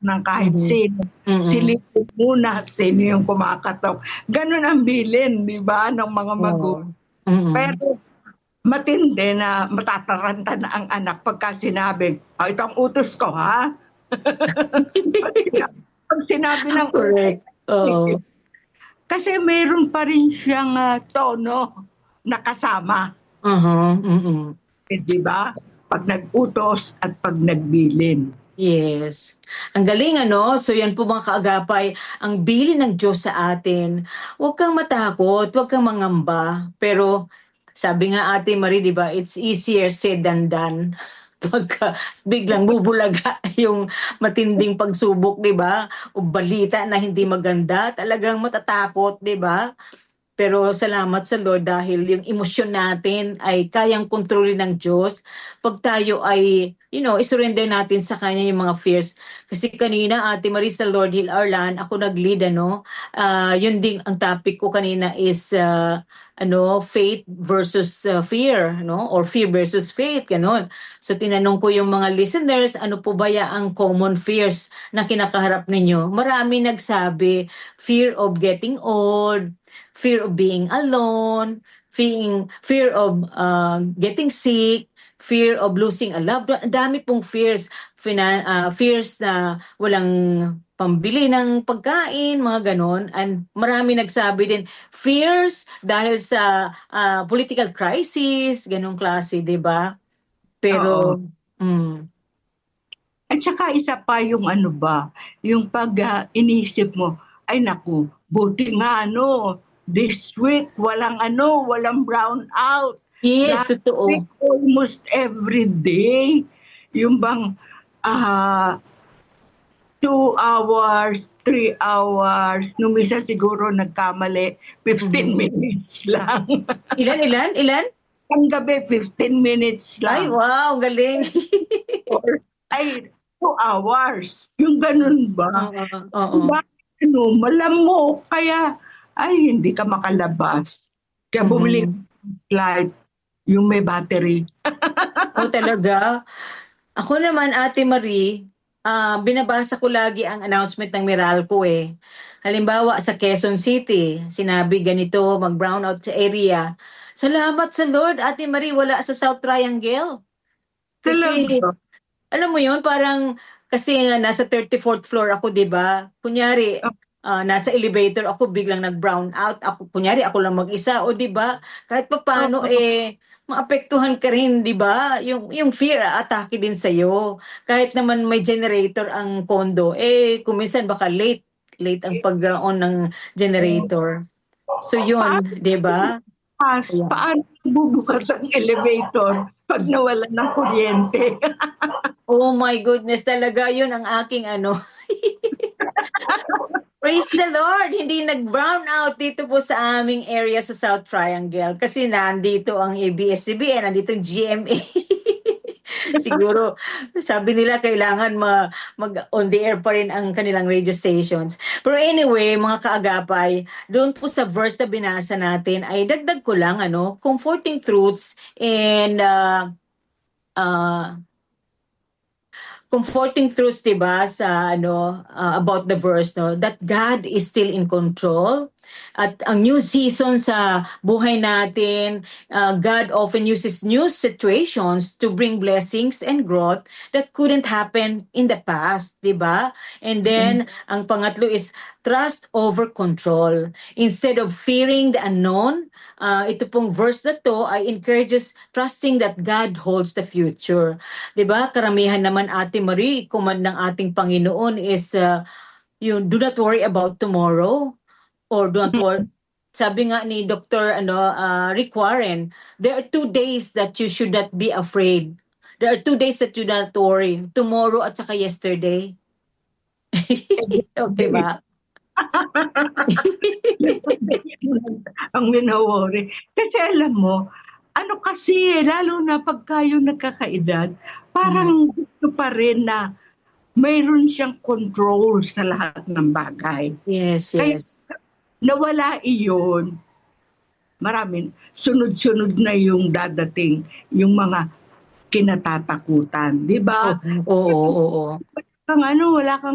ng kahit Mhm. sino. Silipin muna sino yung kumakatok. Gano'n ang bilin, 'di ba, ng mga magulang. Pero matindi na matataranta na ang anak pagka sinabing, ito ang utos ko, ha? Pag sinabi ng Correct. Oo. kasi meron pa rin siyang tono na kasama. Di ba? Pag nag-utos at pag nagbilin. Yes. Ang galing ano? So yan po mga kaagapay, ang bilin ng Diyos sa atin. Huwag kang matakot, huwag kang mangamba. Pero sabi nga Ate Marie, di ba, it's easier said than done. Pagka biglang bubulaga yung matinding pagsubok, di ba? O balita na hindi maganda, talagang matatakot, di ba? Pero salamat sa Lord dahil yung emosyon natin ay kayang kontrolin ng Diyos. Pag tayo ay, isurrender natin sa Kanya yung mga fears. Kasi kanina, Ate Marisa, Lord Heal Our Land, ako nag-lead, yun din ang topic ko kanina is, faith versus fear, no? Or fear versus faith, ganon. So tinanong ko yung mga listeners, ano po ba ang common fears na kinakaharap ninyo? Marami nagsabi, fear of getting old, fear of being alone, fear of getting sick, fear of losing a loved one. Ang dami pong fears. Fears na walang pambili ng pagkain, mga ganon. And marami nagsabi din, fears dahil sa political crisis, ganong klase, di ba? Pero, At saka isa pa yung yung pag iniisip mo, ay naku, buti nga this week walang brown out. yes, Last totoo. week almost every day. Yung bang 2 hours, 3 hours, nung isa siguro nagkamali, 15 minutes lang. Ilan? Ang gabi, 15 minutes lang. Ay, wow, galing. Ay, 2 hours. Yung ganun ba? Oo. Malamok. Kaya, hindi ka makalabas. Kaya bumili flight, yung may battery. Talaga? Ako naman, Ate Marie, binabasa ko lagi ang announcement ng Meralco eh. Halimbawa, sa Quezon City, sinabi ganito, mag-brownout sa area. Salamat sa Lord, Ate Marie, wala sa South Triangle. Kasi, alam mo yun, parang, kasi nasa 34th floor ako, di ba? Kunyari, nasa elevator ako, biglang nag-brown out. Kunyari, ako lang mag-isa. O di ba? Kahit pa paano, maapektuhan ka rin, di ba? Yung fear, atake din sa'yo. Kahit naman may generator ang condo, kung minsan baka late ang pag-on ng generator. So yun, di ba? Paano bubukas ang elevator pag nawala ng kuryente? Oh my goodness, talaga yun ang aking Praise the Lord! Hindi nag-brown out dito po sa aming area sa South Triangle kasi nandito ang ABS-CBN, nandito ang GMA. Siguro, sabi nila kailangan mag-on the air pa rin ang kanilang radio stations. Pero anyway, mga kaagapay, doon po sa verse na binasa natin ay dagdag ko lang, comforting truths and comforting truths, diba, sa about the verse, that God is still in control. At ang new season sa buhay natin, God often uses new situations to bring blessings and growth that couldn't happen in the past, diba? And then, ang pangatlo is trust over control. Instead of fearing the unknown, ito pong verse na to ay encourages trusting that God holds the future. Diba? Karamihan naman, Ate Marie, command ng ating Panginoon is yung do not worry about tomorrow or don't worry. Sabi nga ni Dr. Rick Warren, there are 2 days that you should not be afraid. There are 2 days that you do not worry. Tomorrow at saka yesterday. Okay ba? Ang wino-worry. Kasi alam mo, lalo na pagka yung nagkakaedad, parang gusto pa rin na mayroon siyang control sa lahat ng bagay. Yes. Kaya, nawala iyon, sunod-sunod na yung dadating, yung mga kinatatakutan. Di ba? Oo. Wala kang